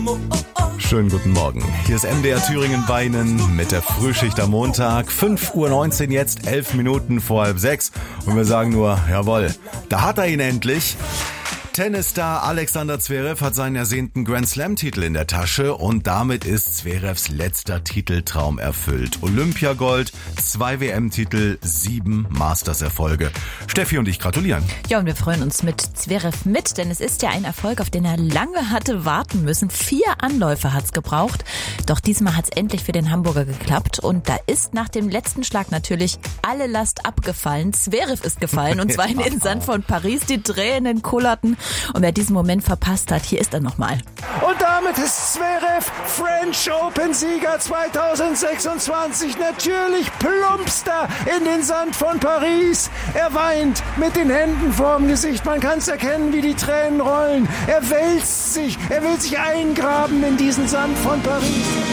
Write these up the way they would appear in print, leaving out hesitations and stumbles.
Schönen guten Morgen. Hier ist MDR Thüringen bei Ihnen mit der Frühschicht am Montag. 5:19 Uhr jetzt, 11 Minuten vor 5:30. Und wir sagen nur, jawohl, da hat er ihn endlich. Tennisstar Alexander Zverev hat seinen ersehnten Grand-Slam-Titel in der Tasche und damit ist Zverevs letzter Titeltraum erfüllt. Olympiagold, 2 WM-Titel, 7 Masters-Erfolge. Steffi und ich gratulieren. Ja, und wir freuen uns mit Zverev mit, denn es ist ja ein Erfolg, auf den er lange hatte warten müssen. 4 Anläufe hat's gebraucht, doch diesmal hat's endlich für den Hamburger geklappt und da ist nach dem letzten Schlag natürlich alle Last abgefallen. Zverev ist gefallen und zwar in den Sand von Paris. Die Tränen kullerten. Und wer diesen Moment verpasst hat, hier ist er nochmal. Und damit ist Zverev French Open Sieger 2026. Natürlich plumpst er in den Sand von Paris. Er weint mit den Händen vorm Gesicht. Man kann es erkennen, wie die Tränen rollen. Er wälzt sich. Er will sich eingraben in diesen Sand von Paris.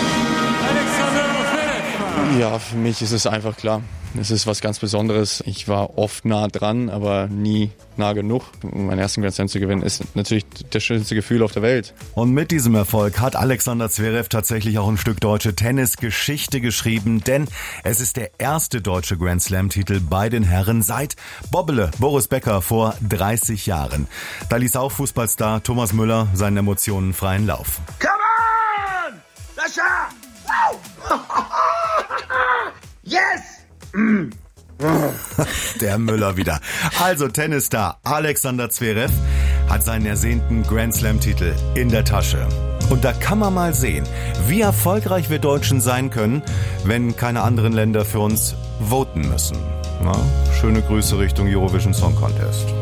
Ja, für mich ist es einfach klar. Es ist was ganz Besonderes. Ich war oft nah dran, aber nie nah genug. Meinen ersten Grand Slam zu gewinnen, ist natürlich das schönste Gefühl auf der Welt. Und mit diesem Erfolg hat Alexander Zverev tatsächlich auch ein Stück deutsche Tennisgeschichte geschrieben, denn es ist der erste deutsche Grand Slam-Titel bei den Herren seit Bobbele Boris Becker vor 30 Jahren. Da ließ auch Fußballstar Thomas Müller seinen Emotionen freien Lauf. Come on! Sascha! Yes! Der Müller wieder. Also Tennisstar Alexander Zverev hat seinen ersehnten Grand Slam-Titel in der Tasche. Und da kann man mal sehen, wie erfolgreich wir Deutschen sein können, wenn keine anderen Länder für uns voten müssen. Na, schöne Grüße Richtung Eurovision Song Contest.